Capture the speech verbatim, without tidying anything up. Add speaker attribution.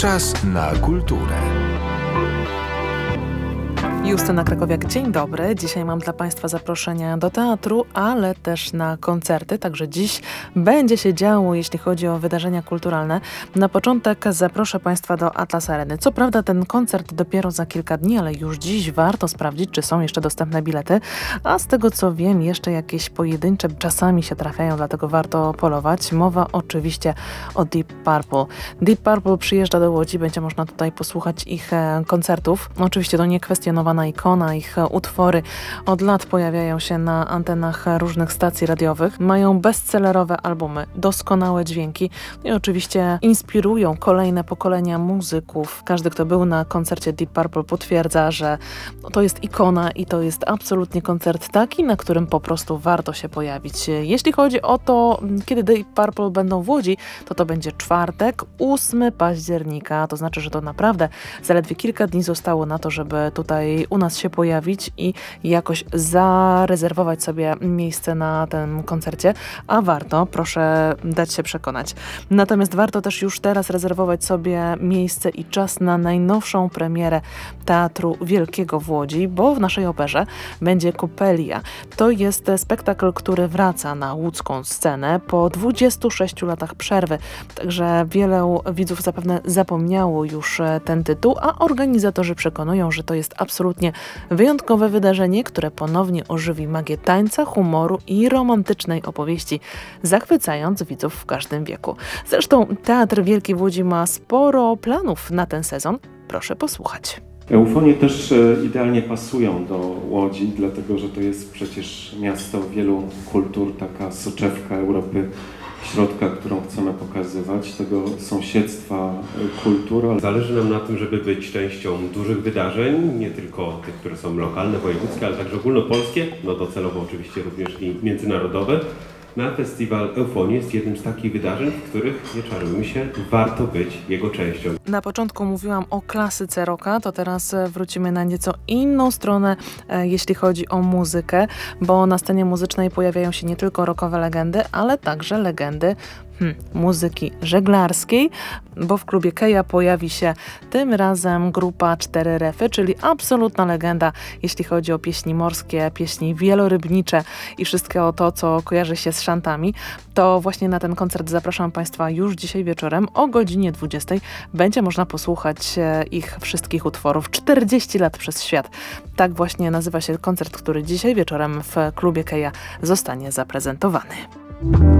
Speaker 1: Czas na kulturę.
Speaker 2: Justyna Krakowiak, dzień dobry. Dzisiaj mam dla Państwa zaproszenia do teatru, ale też na koncerty, także dziś będzie się działo, jeśli chodzi o wydarzenia kulturalne. Na początek zaproszę Państwa do Atlas Areny. Co prawda ten koncert dopiero za kilka dni, ale już dziś warto sprawdzić, czy są jeszcze dostępne bilety, a z tego co wiem, jeszcze jakieś pojedyncze czasami się trafiają, dlatego warto polować. Mowa oczywiście o Deep Purple. Deep Purple przyjeżdża do Łodzi, będzie można tutaj posłuchać ich e, koncertów. Oczywiście to niekwestionowana ikona, ich utwory od lat pojawiają się na antenach różnych stacji radiowych. Mają bestsellerowe albumy, doskonałe dźwięki i oczywiście inspirują kolejne pokolenia muzyków. Każdy, kto był na koncercie Deep Purple, potwierdza, że to jest ikona i to jest absolutnie koncert taki, na którym po prostu warto się pojawić. Jeśli chodzi o to, kiedy Deep Purple będą w Łodzi, to to będzie czwartek, ósmego października. To znaczy, że to naprawdę zaledwie kilka dni zostało na to, żeby tutaj u nas się pojawić i jakoś zarezerwować sobie miejsce na tym koncercie, a warto, proszę dać się przekonać. Natomiast warto też już teraz rezerwować sobie miejsce i czas na najnowszą premierę Teatru Wielkiego w Łodzi, bo w naszej operze będzie Coppelia. To jest spektakl, który wraca na łódzką scenę po dwudziestu sześciu latach przerwy, także wiele widzów zapewne zapomniało już ten tytuł, a organizatorzy przekonują, że to jest absolutnie wyjątkowe wydarzenie, które ponownie ożywi magię tańca, humoru i romantycznej opowieści, zachwycając widzów w każdym wieku. Zresztą Teatr Wielki w Łodzi ma sporo planów na ten sezon. Proszę posłuchać.
Speaker 3: Eufonie też idealnie pasują do Łodzi, dlatego że to jest przecież miasto wielu kultur, taka soczewka Europy Środka, którą chcemy pokazywać, tego sąsiedztwa kultur.
Speaker 4: Zależy nam na tym, żeby być częścią dużych wydarzeń, nie tylko tych, które są lokalne, wojewódzkie, ale także ogólnopolskie, no docelowo oczywiście również i międzynarodowe. Na festiwal Eufonii jest jednym z takich wydarzeń, w których, nie czarujmy się, warto być jego częścią.
Speaker 2: Na początku mówiłam o klasyce rocka, to teraz wrócimy na nieco inną stronę, e, jeśli chodzi o muzykę, bo na scenie muzycznej pojawiają się nie tylko rockowe legendy, ale także legendy Hmm, muzyki żeglarskiej, bo w klubie Keja pojawi się tym razem grupa Cztery Refy, czyli absolutna legenda, jeśli chodzi o pieśni morskie, pieśni wielorybnicze i wszystko to, co kojarzy się z szantami. To właśnie na ten koncert zapraszam Państwa już dzisiaj wieczorem o godzinie dwudziestej. Będzie można posłuchać ich wszystkich utworów czterdzieści lat przez świat. Tak właśnie nazywa się koncert, który dzisiaj wieczorem w klubie Keja zostanie zaprezentowany.